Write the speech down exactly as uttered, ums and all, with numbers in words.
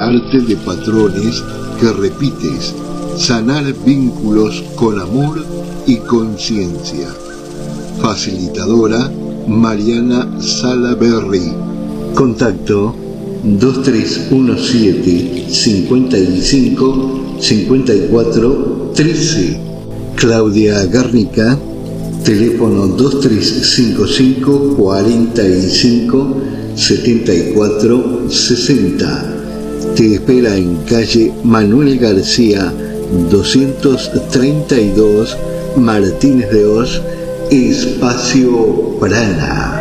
arte de patrones que repites, sanar vínculos con amor y conciencia. Facilitadora Mariana Salaberry. Contacto dos tres uno siete, cinco cinco, cinco cuatro, trece. Claudia Garnica, teléfono dos tres cinco cinco, cuatro cinco, siete cuatro, sesenta. Te espera en calle Manuel García doscientos treinta y dos, Martínez de Oz, Espacio Prana.